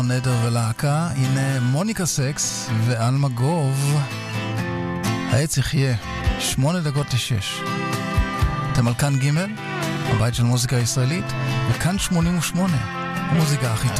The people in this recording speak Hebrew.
נדר ולהקה. הנה מוניקה סקס ואלמה גוב, העץ יחיה. 5:08. אתם על כאן ג', הבית של מוזיקה ישראלית, וכאן 88, המוזיקה הכי טובה.